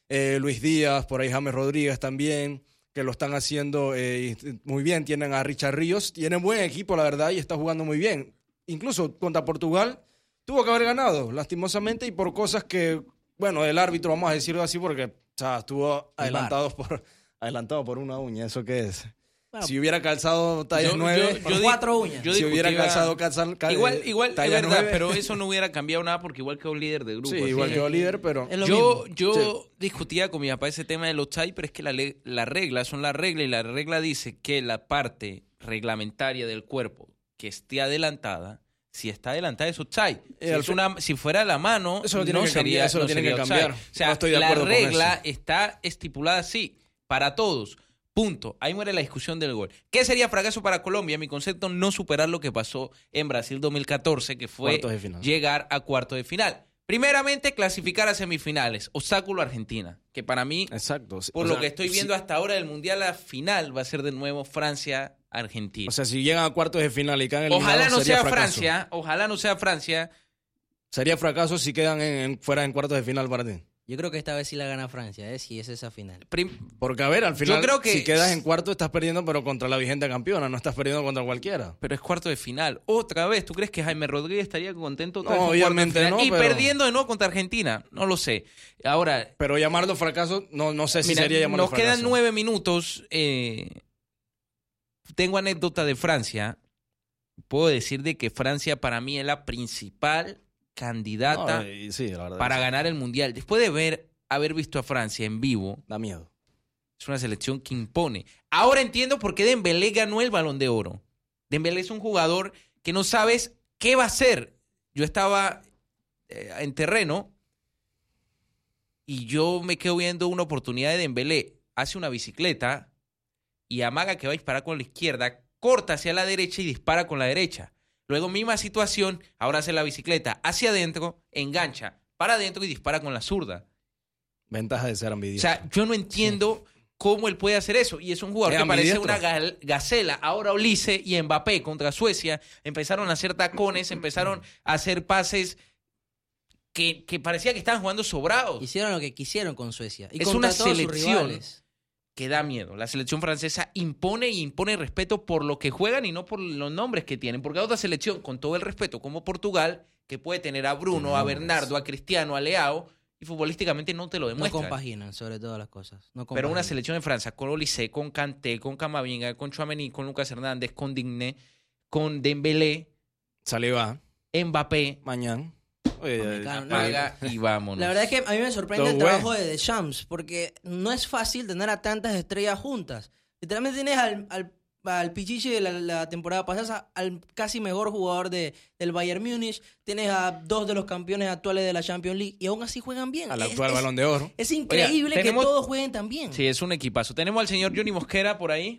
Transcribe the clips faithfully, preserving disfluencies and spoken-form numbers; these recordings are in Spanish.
eh, Luis Díaz, por ahí James Rodríguez también, que lo están haciendo eh, muy bien. Tienen a Richard Ríos, tienen buen equipo, la verdad, y está jugando muy bien. Incluso contra Portugal tuvo que haber ganado, lastimosamente, y por cosas que, bueno, el árbitro, vamos a decirlo así, porque o sea, estuvo adelantado por, adelantado por una uña, ¿eso qué es? Bueno, si hubiera calzado tallas yo, nueve, yo, yo cuatro uñas. Yo si hubiera discutía, calzado, calzado cal, igual, igual es verdad, nueve. pero eso no hubiera cambiado nada porque igual quedó líder de grupo. Sí, igual quedó líder, pero yo, yo sí. discutía con mi papá ese tema de los chai, pero es que la, la regla son la regla y la regla dice que la parte reglamentaria del cuerpo que esté adelantada, si está adelantada es offside. Si, es una, si fuera la mano, eso lo no que sería, cambiar, eso no lo tiene sería que cambiar. O sea, no estoy de la acuerdo regla con eso. está estipulada así, para todos. Punto. Ahí muere la discusión del gol. ¿Qué sería fracaso para Colombia? Mi concepto, no superar lo que pasó en Brasil dos mil catorce, que fue llegar a cuartos de final. Primeramente, clasificar a semifinales. Obstáculo Argentina, que para mí, exacto. por o lo sea, que estoy viendo si, hasta ahora del Mundial, la final va a ser de nuevo Francia-Argentina. O sea, si llegan a cuartos de final y caen eliminados, ojalá no sea fracaso. Francia, ojalá no sea Francia. Sería fracaso si quedan en, en, fuera en cuartos de final para ti. Yo creo que esta vez sí la gana Francia, ¿eh? Si es esa final. Prim- Porque, a ver, al final, Yo creo que si quedas en cuarto, estás perdiendo, pero contra la vigente campeona, no estás perdiendo contra cualquiera. Pero es cuarto de final. Otra vez, ¿tú crees que Jaime Rodríguez estaría contento? Otra No, vez obviamente no. Y pero... perdiendo de nuevo contra Argentina, no lo sé. Ahora... Pero llamarlo fracaso, no, no sé si mira, sería llamarlo nos fracaso. Nos quedan nueve minutos. Eh, tengo anécdota de Francia. Puedo decir de que Francia para mí es la principal candidata no, sí, la verdad para sí. ganar el Mundial. Después de ver, haber visto a Francia en vivo, da miedo. Es una selección que impone. Ahora entiendo por qué Dembélé ganó el Balón de Oro. Dembélé es un jugador que no sabes qué va a hacer. Yo estaba eh, en terreno y yo me quedo viendo una oportunidad de Dembélé. Hace una bicicleta y amaga que va a disparar con la izquierda, corta hacia la derecha y dispara con la derecha. Luego, misma situación, ahora hace la bicicleta hacia adentro, engancha para adentro y dispara con la zurda. Ventaja de ser ambidioso. O sea, yo no entiendo sí. cómo él puede hacer eso. Y es un jugador es que ambidiestro. parece una gacela. Ahora Olise y Mbappé contra Suecia empezaron a hacer tacones, empezaron a hacer pases que, que parecía que estaban jugando sobrados. Hicieron lo que quisieron con Suecia. Y es contra una todos selección sus rivales. Que da miedo. La selección francesa impone y impone respeto por lo que juegan y no por los nombres que tienen. Porque hay otra selección, con todo el respeto, como Portugal, que puede tener a Bruno, no, a Bernardo, a Cristiano, a Leao, y futbolísticamente no te lo demuestra. No compaginan, sobre todas las cosas. No Pero una selección de Francia con Olise, con Kanté, con Camavinga, con Tchouaméni, con Lucas Hernández, con Digne, con Dembélé, Saliba, Mbappé, mañana. Oye, apaga y vámonos. La verdad es que a mí me sorprende Todo el trabajo bueno. de Deschamps, porque no es fácil tener a tantas estrellas juntas. Literalmente tienes al, al, al Pichichi de la, la temporada pasada, al casi mejor jugador de, del Bayern Múnich, tienes a dos de los campeones actuales de la Champions League y aún así juegan bien. Al es, actual es, Balón de Oro. Es increíble Oiga, tenemos, que todos jueguen tan bien. Sí, es un equipazo. Tenemos al señor Johnny Mosquera por ahí.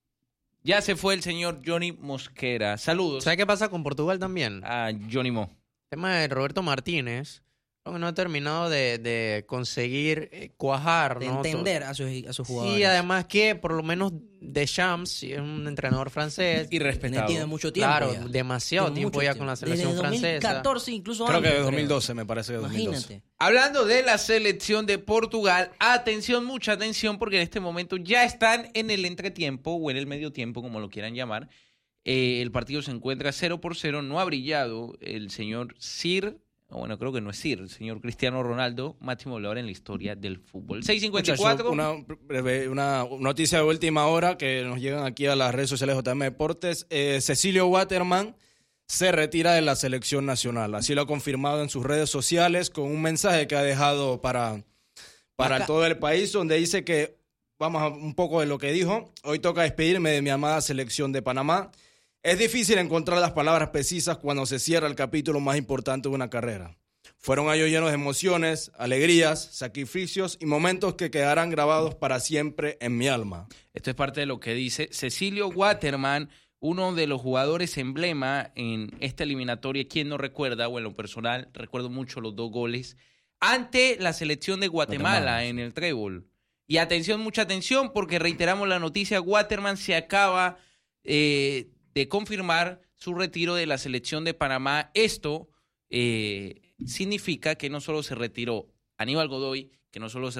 Ya se fue el señor Johnny Mosquera. Saludos. ¿Sabes qué pasa con Portugal también? A Johnny Mo. El tema de Roberto Martínez, creo que no ha terminado de, de conseguir eh, cuajar, de ¿no? entender a sus, a sus jugadores. Sí, además que por lo menos Deschamps es un entrenador francés. Y respetado. Tiene mucho tiempo Claro, ya. demasiado tiene tiempo ya tiempo. con la selección Desde francesa. dos mil catorce incluso Creo antes, que de dos mil doce me parece que dos mil doce. Imagínate. Hablando de la selección de Portugal, atención, mucha atención, porque en este momento ya están en el entretiempo o en el medio tiempo, como lo quieran llamar. Eh, el partido se encuentra cero por cero, no ha brillado el señor Sir... Bueno, creo que no es Sir, el señor Cristiano Ronaldo, máximo goleador en la historia del fútbol. seis cincuenta y cuatro. Una, una noticia de última hora que nos llegan aquí a las redes sociales de J M Deportes. Eh, Cecilio Waterman se retira de la selección nacional. Así lo ha confirmado en sus redes sociales con un mensaje que ha dejado para, para Acá. todo el país, donde dice que, vamos a un poco de lo que dijo, hoy toca despedirme de mi amada selección de Panamá. Es difícil encontrar las palabras precisas cuando se cierra el capítulo más importante de una carrera. Fueron años llenos de emociones, alegrías, sacrificios y momentos que quedarán grabados para siempre en mi alma. Esto es parte de lo que dice Cecilio Waterman, uno de los jugadores emblema en esta eliminatoria. ¿Quién no recuerda? O en lo personal, recuerdo mucho los dos goles ante la selección de Guatemala, Guatemala. en el trébol. Y atención, mucha atención, porque reiteramos la noticia, Waterman se acaba... Eh, de confirmar su retiro de la selección de Panamá. Esto eh, significa que no solo se retiró Aníbal Godoy, que no solo se